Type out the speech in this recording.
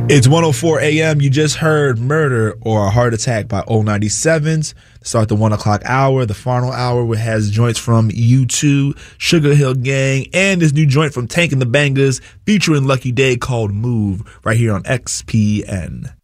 It's 1:04 a.m. You just heard Murder or a Heart Attack by Old 97s. Start the 1 o'clock hour. The final hour has joints from U2, Sugar Hill Gang, and this new joint from Tank and the Bangers featuring Lucky Day called Move right here on XPN.